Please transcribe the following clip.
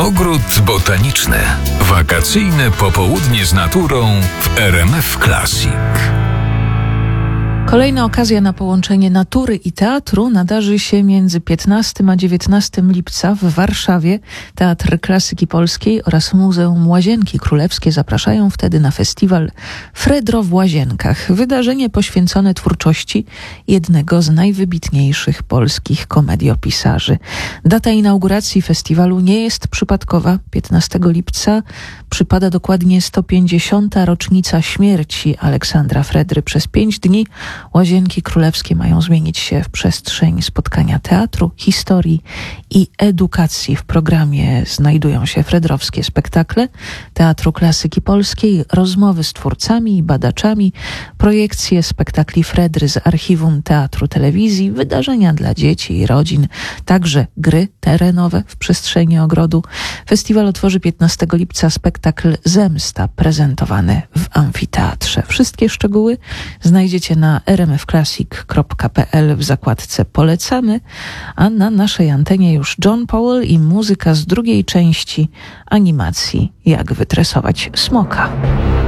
Ogród botaniczny. Wakacyjne popołudnie z naturą w RMF Classic. Kolejna okazja na połączenie natury i teatru nadarzy się między 15 a 19 lipca w Warszawie. Teatr Klasyki Polskiej oraz Muzeum Łazienki Królewskie zapraszają wtedy na festiwal Fredro w Łazienkach. Wydarzenie poświęcone twórczości jednego z najwybitniejszych polskich komediopisarzy. Data inauguracji festiwalu nie jest przypadkowa. 15 lipca przypada dokładnie 150. rocznica śmierci Aleksandra Fredry. Przez 5 dni Łazienki Królewskie mają zmienić się w przestrzeń spotkania teatru, historii i edukacji. W programie znajdują się fredrowskie spektakle Teatru Klasyki Polskiej, rozmowy z twórcami i badaczami, projekcje spektakli Fredry z archiwum teatru, telewizji, wydarzenia dla dzieci i rodzin, także gry terenowe w przestrzeni ogrodu. Festiwal otworzy 15 lipca spektakl Zemsta, prezentowany w amfiteatrze. Wszystkie szczegóły znajdziecie na rmfclassic.pl w zakładce Polecamy, a na naszej antenie już John Powell i muzyka z drugiej części animacji Jak wytresować smoka.